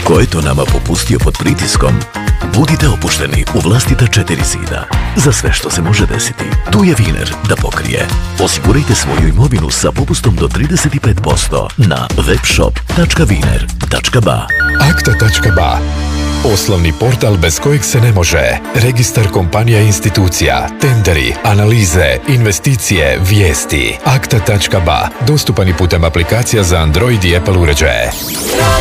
Ko je to nama popustio pod pritiskom? Budite opušteni u vlastita 4 zida. Za sve što se može desiti, tu je Wiener da pokrije. Osigurajte svoju imovinu sa popustom do 35% na webshop.wiener.ba. Akta.ba. Poslovni portal bez kojeg se ne može. Registar kompanija i institucija, tenderi, analize, investicije, vijesti. Akta.ba. Dostupan i putem aplikacija za Android i Apple uređaje.